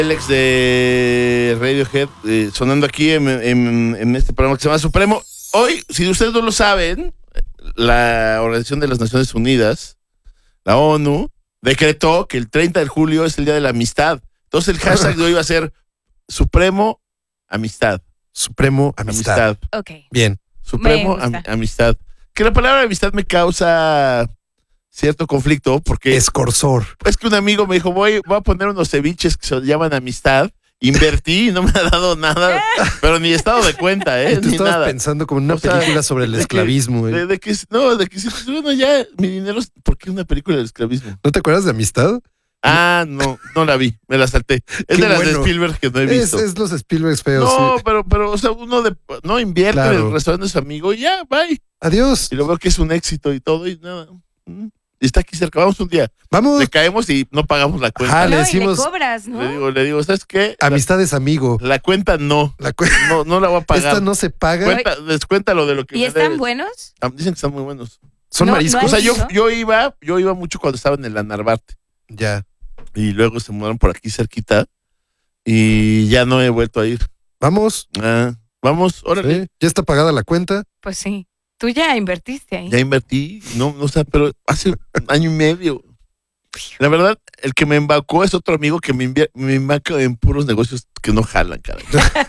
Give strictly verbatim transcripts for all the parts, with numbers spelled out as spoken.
Alex de Radiohead, eh, sonando aquí en, en, en este programa que se llama Supremo. Hoy, si ustedes no lo saben, la Organización de las Naciones Unidas, la ONU, decretó que el treinta de julio es el Día de la Amistad. Entonces el hashtag de hoy va a ser Supremo Amistad. Supremo Amistad. Amistad. Ok. Bien. Supremo Me gusta. am- Amistad. Que la palabra amistad me causa cierto conflicto porque Escorsor. es que un amigo me dijo, voy, voy a poner unos ceviches que se llaman amistad. Invertí y no me ha dado nada, pero ni estado de cuenta, ¿eh? Y tú Ni estabas nada. pensando como en una O sea, película sobre el de que- esclavismo. ¿eh? De, de que, no, de que si, bueno, ya, mi dinero, es- ¿por qué una película del esclavismo? ¿No te acuerdas de Amistad? Ah, no, no la vi, me la salté. Es Qué de las de bueno. Spielberg que no he Es, visto. es los Spielberg feos. no, sí. pero, pero, o sea, uno de, no invierte Claro. en el restaurante de su amigo y ya, bye. Adiós. Y lo veo que es un éxito y todo y nada. Mm. Y está aquí cerca, vamos un día. Vamos. Le caemos y no pagamos la cuenta. Ajá, le No, y decimos- le cobras, ¿no? Le digo, le digo, ¿sabes qué? La, Amistad es amigo. la cuenta no, La cu- no, no la voy a pagar. Esta no se paga. Cuenta, descuéntalo de lo que ¿Y me están debes. buenos? Ah, dicen que están muy buenos. Son No, mariscos. no O sea, yo, ¿Eso? yo iba, yo iba mucho cuando estaba en el Narvarte. Ya. Y luego se mudaron por aquí cerquita. Y ya no he vuelto a ir. Vamos. Ah, vamos, órale. Sí. Ya está pagada la cuenta. Pues sí. Tú ya invertiste ahí. Ya invertí. No, no sé, pero hace un año y medio. La verdad, el que me embaucó es otro amigo que me, invia- me embarca en puros negocios que no jalan, caray.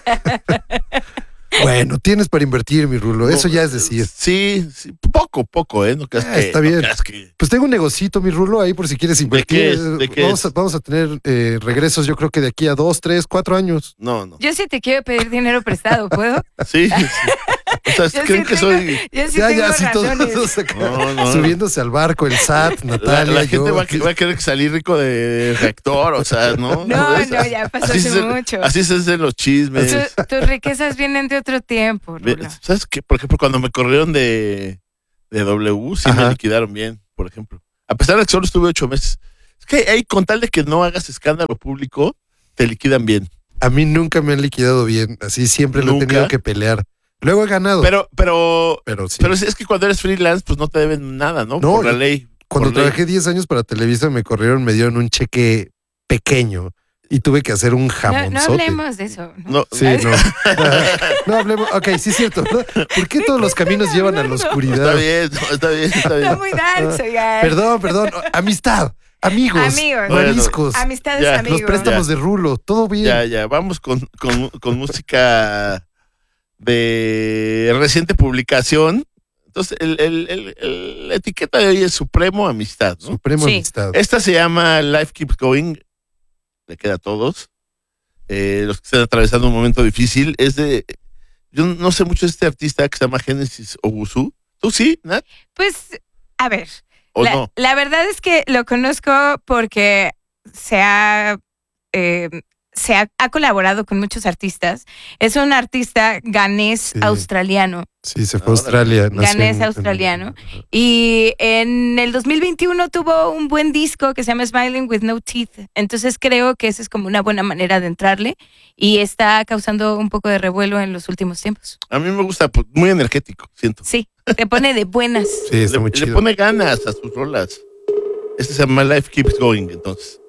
Bueno, tienes para invertir, mi Rulo. Eso ya es decir. Sí, sí, poco, poco, ¿eh? No creas Ah, que, está no bien. creas que- Pues tengo un negocito, mi Rulo, ahí por si quieres invertir. qué es? ¿De qué vamos, es? A, vamos a tener eh, regresos, yo creo que de aquí a dos, tres, cuatro años. No, no. Yo sí te quiero pedir dinero prestado, ¿puedo? Sí, sí. O sea, Yo ¿creen sí que tengo- soy...? Yo sí ya, tengo ya, sí, todos, razones. todos acá, No, no. subiéndose al barco, el S A T, La, Natalia, la gente yo. va, a- va a querer salir rico de reactor, o sea, ¿no? No, Es- no, ya pasó así hace se- mucho. Así se hacen los chismes. Tu- tus riquezas vienen de otro tiempo, Ve- Rulo. ¿Sabes qué? Por ejemplo, cuando me corrieron de, de W, sí Ajá. me liquidaron bien, por ejemplo. A pesar de que solo estuve ocho meses. Es que ahí, con tal de que no hagas escándalo público, te liquidan bien. A mí nunca me han liquidado bien, así siempre lo he ¿Nunca? tenido que pelear. Luego he ganado, pero, Pero, pero, sí. pero es, es que cuando eres freelance, pues no te deben nada, ¿no? No, Por la y ley. Cuando por ley. trabajé diez años para Televisa me corrieron, me dieron un cheque pequeño y tuve que hacer un No, jamonzote. no hablemos de eso. ¿no? No, Sí, no. No hablemos. Ok, sí es cierto. ¿no? ¿Por qué todos los caminos llevan a la está oscuridad? bien, no, está bien, está Está bien. muy darks, oigan. Perdón, perdón. Amistad, amigos, Amigos. mariscos, Amistades, Ya, los amigos. los préstamos de Rulo, todo bien. Ya, ya, vamos con, con, con música de reciente publicación. Entonces, el, el- el- el- la etiqueta de hoy es Supremo Amistad, ¿no? Supremo Sí. amistad. Esta se llama Life Keeps Going. Le queda a todos. Eh, los que están atravesando un momento difícil. Es de. Yo no sé mucho de este artista que se llama Genesis Ogusu. ¿Tú sí, Nat? Pues, a ver. ¿O la, no? la verdad es que lo conozco porque se ha, eh, se ha, ha colaborado con muchos artistas. Es un artista ganés Sí. australiano. Sí, se fue a Ahora. Australia. nació Ganés en- australiano. Y en el dos mil veintiuno tuvo un buen disco que se llama Smiling with No Teeth. Entonces creo que esa es como una buena manera de entrarle y está causando un poco de revuelo en los últimos tiempos. A mí me gusta, pues, muy energético, siento. Sí, te pone de buenas. Sí, está le, muy le chido. pone ganas a sus rolas. Este se llama Life Keeps Going, entonces.